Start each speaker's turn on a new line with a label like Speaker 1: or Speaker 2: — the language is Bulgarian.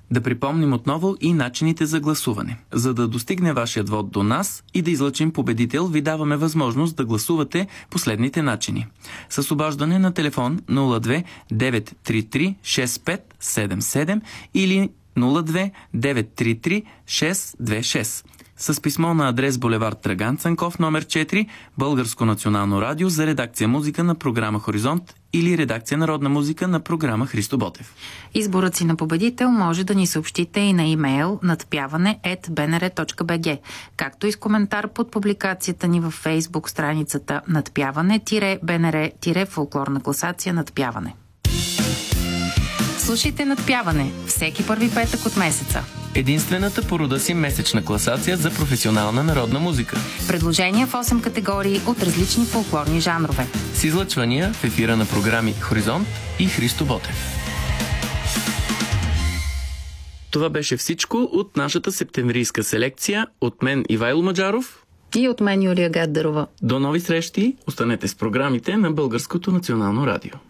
Speaker 1: Да припомним отново и начините за гласуване. За да достигне вашият вод до нас и да излъчим победител, ви даваме възможност да гласувате последните начини. С обаждане на телефон 02 933 6577 или 02 933 626. С писмо на адрес булевард Драган Цанков, номер 4, Българско национално радио, за редакция музика на програма Хоризонт или редакция народна музика на програма Христо Ботев.
Speaker 2: Изборът си на победител може да ни съобщите и на имейл nadpяване@bnr.bg, както и с коментар под публикацията ни във Фейсбук страницата Надпяване-БНР-фолклорна класация Надпяване. Слушайте Надпяване всеки първи петък от месеца.
Speaker 1: Единствената по рода си месечна класация за професионална народна музика.
Speaker 2: Предложения в 8 категории от различни фолклорни жанрове.
Speaker 1: С излъчвания в ефира на програми Хоризонт и Христо Ботев. Това беше всичко от нашата септемврийска селекция. От мен Ивайло Маджаров.
Speaker 2: И от мен Юлия Гаддарова.
Speaker 1: До нови срещи. Останете с програмите на Българското национално радио.